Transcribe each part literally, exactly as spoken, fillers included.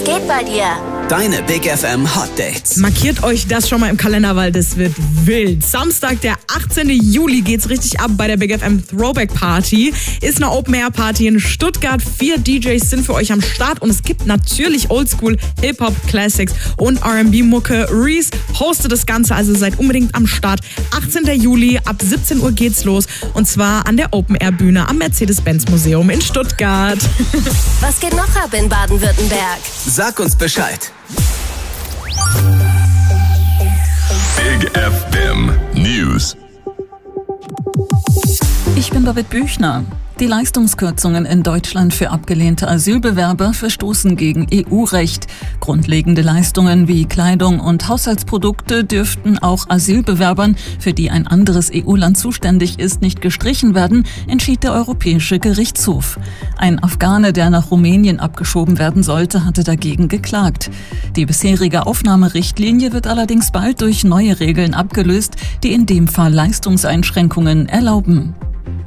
geht bei dir? Deine Big F M Hot Dates. Markiert euch das schon mal im Kalender, weil das wird wild. Samstag, der achtzehnten Juli geht's richtig ab bei der Big F M Throwback Party. Ist eine Open-Air-Party in Stuttgart. Vier D Js sind für euch am Start und es gibt natürlich Oldschool, Hip-Hop, Classics und R and B-Mucke. Reese hostet das Ganze, also seid unbedingt am Start. achtzehnten Juli, ab siebzehn Uhr geht's los und zwar an der Open-Air-Bühne am Mercedes-Benz-Museum in Stuttgart. Was geht noch ab in Baden-Württemberg? Sag uns Bescheid. Big F M News. Ich bin David Büchner. Die Leistungskürzungen in Deutschland für abgelehnte Asylbewerber verstoßen gegen E U-Recht. Grundlegende Leistungen wie Kleidung und Haushaltsprodukte dürften auch Asylbewerbern, für die ein anderes E U-Land zuständig ist, nicht gestrichen werden, entschied der Europäische Gerichtshof. Ein Afghane, der nach Rumänien abgeschoben werden sollte, hatte dagegen geklagt. Die bisherige Aufnahmerichtlinie wird allerdings bald durch neue Regeln abgelöst, die in dem Fall Leistungseinschränkungen erlauben.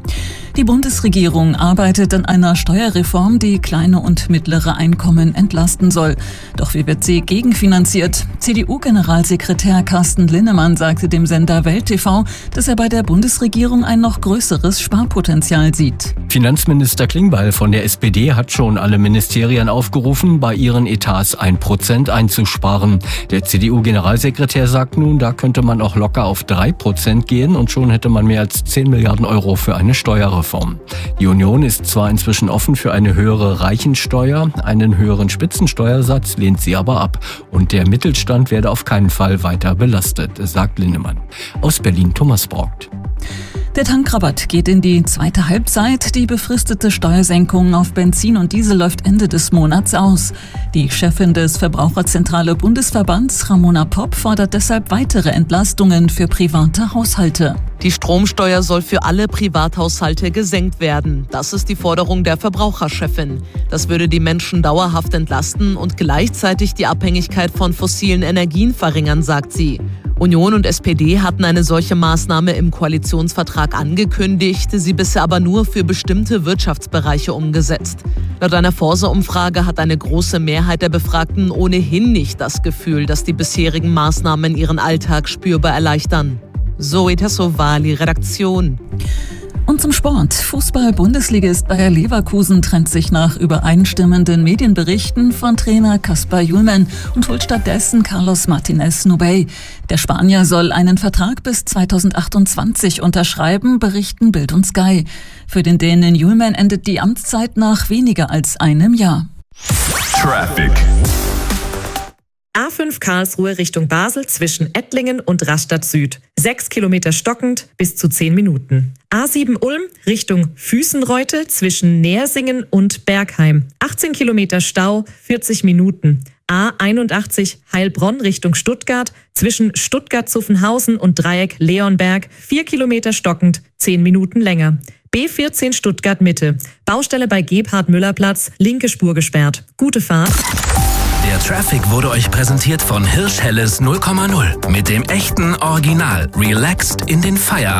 Die Bundesregierung arbeitet an einer Steuerreform, die kleine und mittlere Einkommen entlasten soll. Doch wie wird sie gegenfinanziert? C D U-Generalsekretär Carsten Linnemann sagte dem Sender Welt T V, dass er bei der Bundesregierung ein noch größeres Sparpotenzial sieht. Finanzminister Klingbeil von der S P D hat schon alle Ministerien aufgerufen, bei ihren Etats ein Prozent einzusparen. Der C D U-Generalsekretär sagt nun, da könnte man auch locker auf drei Prozent gehen und schon hätte man mehr als zehn Milliarden Euro für eine Steuerreform. Die Union ist zwar inzwischen offen für eine höhere Reichensteuer, einen höheren Spitzensteuersatz lehnt sie aber ab. Und der Mittelstand werde auf keinen Fall weiter belastet, sagt Linnemann. Aus Berlin Thomas Braugt. Der Tankrabatt geht in die zweite Halbzeit. Die befristete Steuersenkung auf Benzin und Diesel läuft Ende des Monats aus. Die Chefin des Verbraucherzentrale Bundesverbands, Ramona Popp, fordert deshalb weitere Entlastungen für private Haushalte. Die Stromsteuer soll für alle Privathaushalte gesenkt werden. Das ist die Forderung der Verbraucherchefin. Das würde die Menschen dauerhaft entlasten und gleichzeitig die Abhängigkeit von fossilen Energien verringern, sagt sie. Union und S P D hatten eine solche Maßnahme im Koalitionsvertrag angekündigt, sie bisher aber nur für bestimmte Wirtschaftsbereiche umgesetzt. Laut einer Forsa-Umfrage hat eine große Mehrheit der Befragten ohnehin nicht das Gefühl, dass die bisherigen Maßnahmen ihren Alltag spürbar erleichtern. Zoe Tassovali, Redaktion. Und zum Sport. Fußball-Bundesligist Bayer Leverkusen trennt sich nach übereinstimmenden Medienberichten von Trainer Kasper Hjulmand und holt stattdessen Carlos Martinez Nubey. Der Spanier soll einen Vertrag bis zweitausendachtundzwanzig unterschreiben, berichten Bild und Sky. Für den Dänen Hjulmand endet die Amtszeit nach weniger als einem Jahr. Traffic. A fünf Karlsruhe Richtung Basel zwischen Ettlingen und Rastatt Süd. Sechs Kilometer stockend bis zu zehn Minuten. A sieben Ulm Richtung Füßenreute zwischen Nersingen und Bergheim. achtzehn Kilometer Stau, vierzig Minuten. A einundachtzig Heilbronn Richtung Stuttgart zwischen Stuttgart-Zuffenhausen und Dreieck Leonberg. vier Kilometer stockend, zehn Minuten länger. B vierzehn Stuttgart Mitte. Baustelle bei Gebhard-Müller-Platz, linke Spur gesperrt. Gute Fahrt. Der Traffic wurde euch präsentiert von Hirsch Helles null Komma null. Mit dem echten Original. Relaxed in den Feierabend.